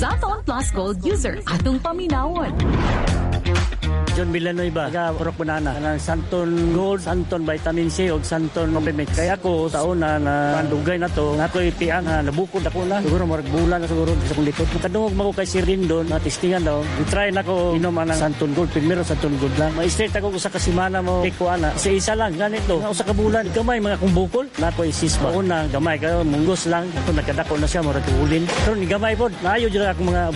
Santon Plus Gold user atong paminawon. John Villanueva, taga Purok Banana, ng Santon Gold, Santon Vitamin C o Santon Complement. Kaya ako, sa una na pandugay na to, na ako itian, nabukod ako na. Siguro marag bulan na siguro sa kong likod. Makadungog mo ko kay Sir Lindon, testingan daw. I-try na ko inom ang Santon Gold. Primero Santon Gold lang. Ma-straight ako sa kasimana mo. Iko ana. Isa lang, ganito. Sa kabulan, gamay mga kong bukol. Na ako isis ba. Una, gamay kayo, munggos lang. Ito nagkadako na siya, marag ulin. Pero ni gamay po, naayo dyan akong mga